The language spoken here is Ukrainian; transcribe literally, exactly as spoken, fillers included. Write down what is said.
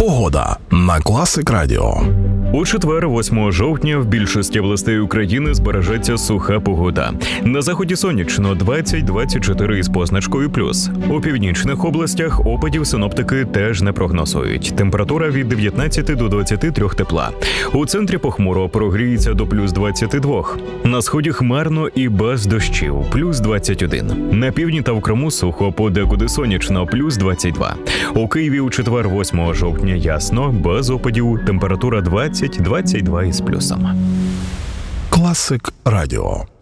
Погода на Класик Радіо. У четвер, восьмого жовтня, в більшості областей України збережеться суха погода. На заході сонячно двадцять - двадцять чотири із позначкою плюс. У північних областях опадів синоптики теж не прогнозують. Температура від дев'ятнадцяти до двадцяти трьох тепла. У центрі похмуро, прогріється до плюс двадцяти двох. На сході хмарно і без дощів, плюс двадцять один. На півдні та в Криму сухо, подекуди сонячно, плюс двадцять два. У Києві у четвер, восьмого жовтня ясно, без опадів, температура двадцять - двадцять два із плюсом. Класик Радіо.